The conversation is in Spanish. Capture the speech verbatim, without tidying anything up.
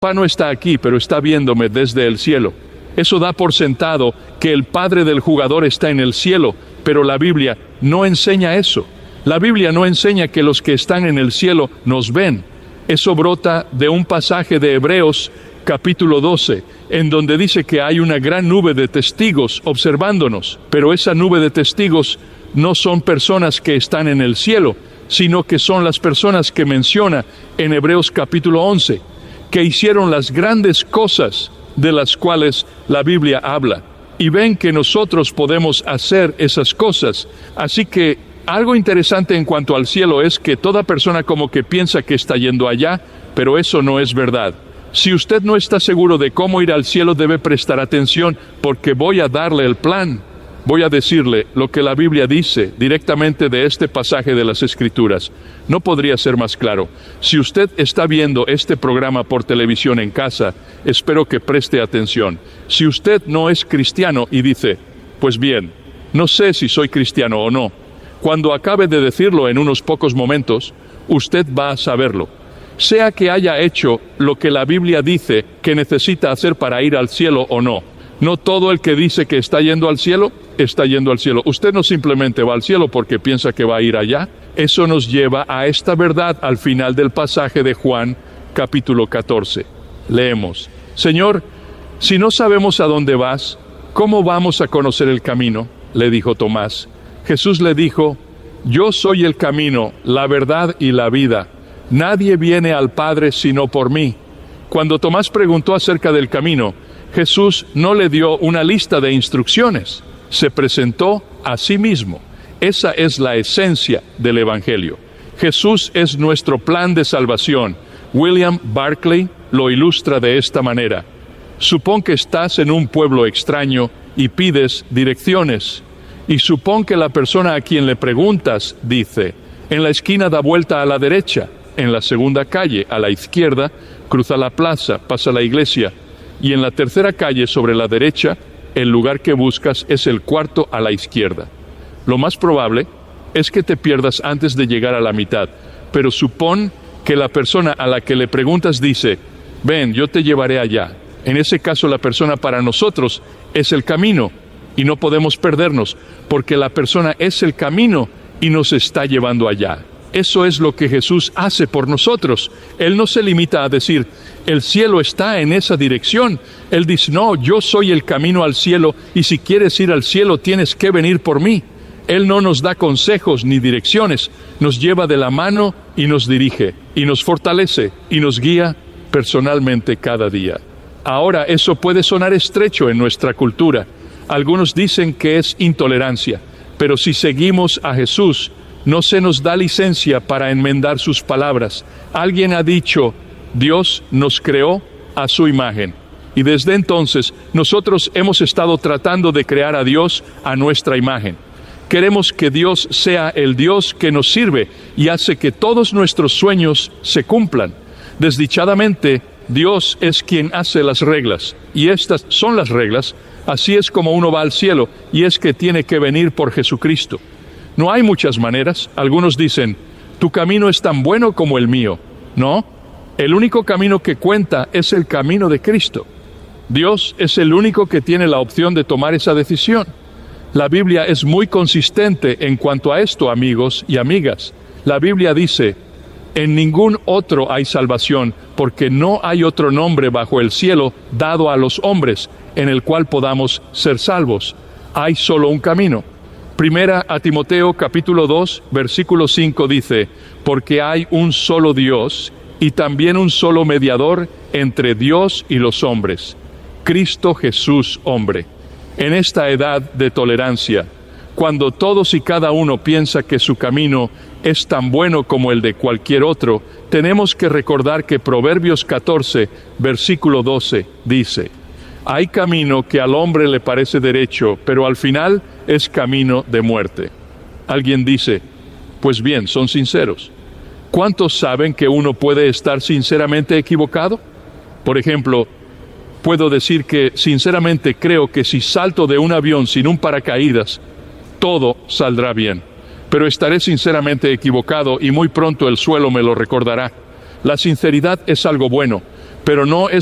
papá no está aquí, pero está viéndome desde el cielo. Eso da por sentado que el padre del jugador está en el cielo, pero la Biblia no enseña eso. La Biblia no enseña que los que están en el cielo nos ven. Eso brota de un pasaje de Hebreos capítulo doce, en donde dice que hay una gran nube de testigos observándonos, pero esa nube de testigos no son personas que están en el cielo, sino que son las personas que menciona en Hebreos capítulo once, que hicieron las grandes cosas de las cuales la Biblia habla, y ven que nosotros podemos hacer esas cosas. Así que algo interesante en cuanto al cielo es que toda persona como que piensa que está yendo allá, pero eso no es verdad. Si usted no está seguro de cómo ir al cielo, debe prestar atención, porque voy a darle el plan. Voy a decirle lo que la Biblia dice directamente de este pasaje de las Escrituras. No podría ser más claro. Si usted está viendo este programa por televisión en casa, espero que preste atención. Si usted no es cristiano y dice, pues bien, no sé si soy cristiano o no, cuando acabe de decirlo en unos pocos momentos, usted va a saberlo. Sea que haya hecho lo que la Biblia dice que necesita hacer para ir al cielo o no. No todo el que dice que está yendo al cielo, está yendo al cielo. Usted no simplemente va al cielo porque piensa que va a ir allá. Eso nos lleva a esta verdad al final del pasaje de Juan, capítulo catorce. Leemos: Señor, si no sabemos a dónde vas, ¿cómo vamos a conocer el camino? Le dijo Tomás. Jesús le dijo: Yo soy el camino, la verdad y la vida. Nadie viene al Padre sino por mí. Cuando Tomás preguntó acerca del camino, Jesús no le dio una lista de instrucciones, se presentó a sí mismo. Esa es la esencia del Evangelio. Jesús es nuestro plan de salvación. William Barclay lo ilustra de esta manera: supón que estás en un pueblo extraño y pides direcciones, y supón que la persona a quien le preguntas dice, en la esquina da vuelta a la derecha, en la segunda calle a la izquierda, cruza la plaza, pasa la iglesia, y en la tercera calle sobre la derecha, el lugar que buscas es el cuarto a la izquierda. Lo más probable es que te pierdas antes de llegar a la mitad, pero supón que la persona a la que le preguntas dice, ven, yo te llevaré allá. En ese caso la persona para nosotros es el camino, y no podemos perdernos, porque la persona es el camino y nos está llevando allá. Eso es lo que Jesús hace por nosotros. Él no se limita a decir, el cielo está en esa dirección. Él dice, no, yo soy el camino al cielo, y si quieres ir al cielo tienes que venir por mí. Él no nos da consejos ni direcciones, nos lleva de la mano y nos dirige, y nos fortalece, y nos guía personalmente cada día. Ahora, eso puede sonar estrecho en nuestra cultura. Algunos dicen que es intolerancia, pero si seguimos a Jesús, no se nos da licencia para enmendar sus palabras. Alguien ha dicho, Dios nos creó a su imagen. Y desde entonces, nosotros hemos estado tratando de crear a Dios a nuestra imagen. Queremos que Dios sea el Dios que nos sirve y hace que todos nuestros sueños se cumplan. Desdichadamente, Dios es quien hace las reglas, y estas son las reglas. Así es como uno va al cielo, y es que tiene que venir por Jesucristo. No hay muchas maneras. Algunos dicen, tu camino es tan bueno como el mío. No, el único camino que cuenta es el camino de Cristo. Dios es el único que tiene la opción de tomar esa decisión. La Biblia es muy consistente en cuanto a esto, amigos y amigas. La Biblia dice, en ningún otro hay salvación, porque no hay otro nombre bajo el cielo dado a los hombres en el cual podamos ser salvos. Hay solo un camino. Primera a Timoteo capítulo dos, versículo cinco dice, porque hay un solo Dios y también un solo mediador entre Dios y los hombres, Cristo Jesús hombre. En esta edad de tolerancia, cuando todos y cada uno piensa que su camino es tan bueno como el de cualquier otro, tenemos que recordar que Proverbios catorce, versículo doce, dice, hay camino que al hombre le parece derecho, pero al final es camino de muerte. Alguien dice, pues bien, son sinceros. ¿Cuántos saben que uno puede estar sinceramente equivocado? Por ejemplo, puedo decir que sinceramente creo que si salto de un avión sin un paracaídas, todo saldrá bien. Pero estaré sinceramente equivocado y muy pronto el suelo me lo recordará. La sinceridad es algo bueno, pero no es